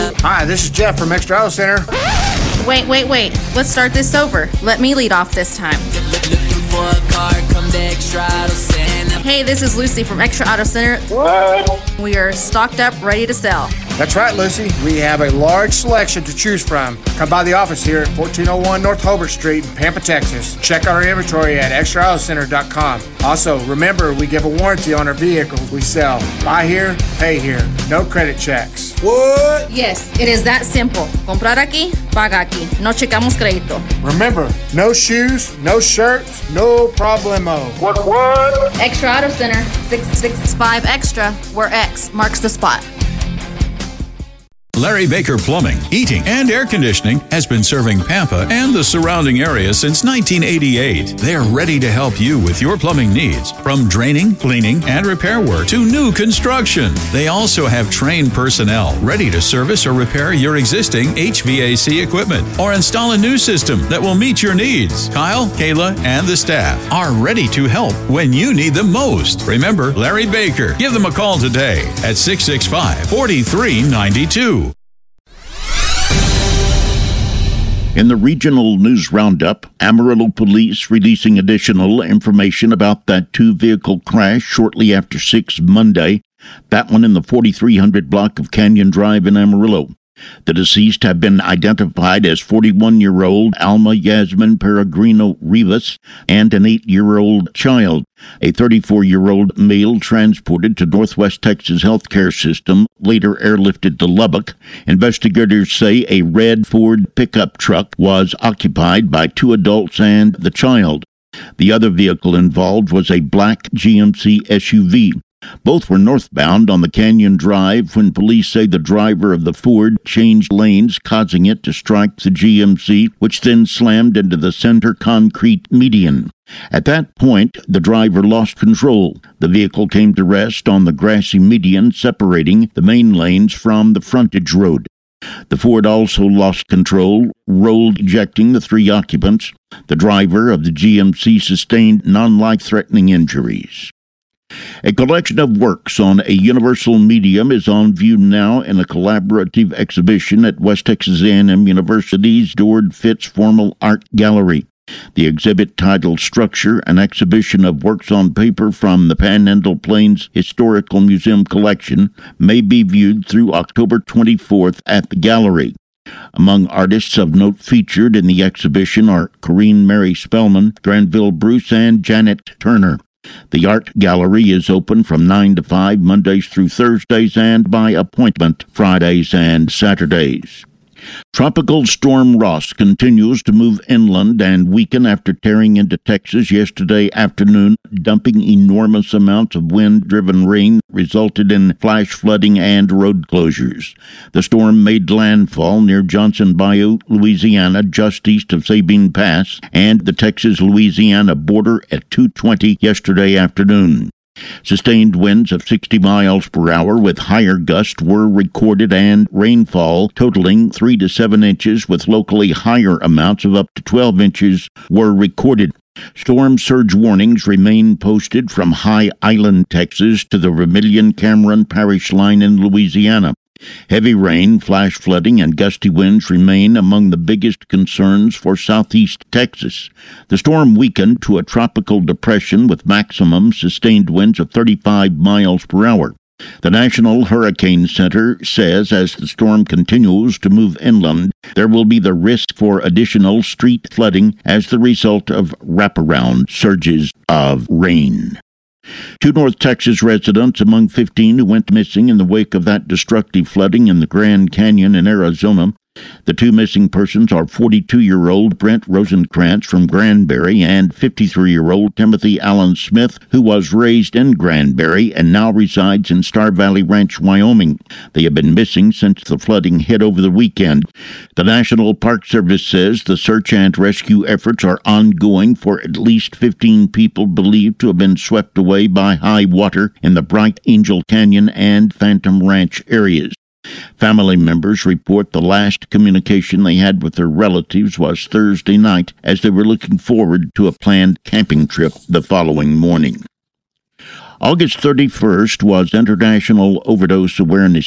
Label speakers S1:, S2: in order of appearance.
S1: Hi, this is Jeff from Extra Auto Center.
S2: Wait. Let's start this over. Let me lead off this time. Hey, this is Lucy from Extra Auto Center.
S1: What?
S2: We are stocked up, ready to sell.
S1: That's right, Lucy. We have a large selection to choose from. Come by the office here at 1401 North Hobart Street in Pampa, Texas. Check out our inventory at extraautocenter.com. Also, remember, we give a warranty on our vehicles we sell. Buy here, pay here. No credit checks.
S3: What?
S2: Yes, it is that simple. Comprar aquí, paga aquí. No checamos crédito.
S1: Remember, no shoes, no shirts, no problemo. What?
S2: Extra Auto Center, 665 Extra, where X marks the spot.
S4: Larry Baker Plumbing, Heating, and Air Conditioning has been serving Pampa and the surrounding area since 1988. They're ready to help you with your plumbing needs, from draining, cleaning, and repair work to new construction. They also have trained personnel ready to service or repair your existing HVAC equipment or install a new system that will meet your needs. Kyle, Kayla, and the staff are ready to help when you need them most. Remember Larry Baker. Give them a call today at 665-4392.
S5: In the regional news roundup, Amarillo police releasing additional information about that two-vehicle crash shortly after 6 Monday, that one in the 4300 block of Canyon Drive in Amarillo. The deceased have been identified as 41-year-old Alma Yasmin Peregrino Rivas and an 8-year-old child. A 34-year-old male transported to Northwest Texas Healthcare System, later airlifted to Lubbock. Investigators say a red Ford pickup truck was occupied by 2 adults and the child. The other vehicle involved was a black GMC SUV. Both were northbound on the Canyon Drive when police say the driver of the Ford changed lanes, causing it to strike the GMC, which then slammed into the center concrete median. At that point, the driver lost control. The vehicle came to rest on the grassy median separating the main lanes from the frontage road. The Ford also lost control, rolled, ejecting the 3 occupants. The driver of the GMC sustained non-life-threatening injuries. A collection of works on a universal medium is on view now in a collaborative exhibition at West Texas A&M University's Dord Fitz Formal Art Gallery. The exhibit, titled Structure, an exhibition of works on paper from the Panhandle Plains Historical Museum collection, may be viewed through October 24th at the gallery. Among artists of note featured in the exhibition are Corinne Mary Spellman, Granville Bruce, and Janet Turner. The art gallery is open from 9 to 5 Mondays through Thursdays and by appointment Fridays and Saturdays. Tropical Storm Ross continues to move inland and weaken after tearing into Texas yesterday afternoon, dumping enormous amounts of wind-driven rain resulted in flash flooding and road closures. The storm made landfall near Johnson Bayou, Louisiana, just east of Sabine Pass, and the Texas-Louisiana border at 2:20 yesterday afternoon. Sustained winds of 60 miles per hour with higher gusts were recorded and rainfall totaling 3 to 7 inches with locally higher amounts of up to 12 inches were recorded. Storm surge warnings remain posted from High Island, Texas to the Vermilion-Cameron Parish line in Louisiana. Heavy rain, flash flooding, and gusty winds remain among the biggest concerns for southeast Texas. The storm weakened to a tropical depression with maximum sustained winds of 35 miles per hour. The National Hurricane Center says as the storm continues to move inland, there will be the risk for additional street flooding as the result of wraparound surges of rain. 2 North Texas residents among 15 who went missing in the wake of that destructive flooding in the Grand Canyon in Arizona. The 2 missing persons are 42-year-old Brent Rosenkrantz from Granbury and 53-year-old Timothy Allen Smith, who was raised in Granbury and now resides in Star Valley Ranch, Wyoming. They have been missing since the flooding hit over the weekend. The National Park Service says the search and rescue efforts are ongoing for at least 15 people believed to have been swept away by high water in the Bright Angel Canyon and Phantom Ranch areas. Family members report the last communication they had with their relatives was Thursday night as they were looking forward to a planned camping trip the following morning. August 31st was International Overdose Awareness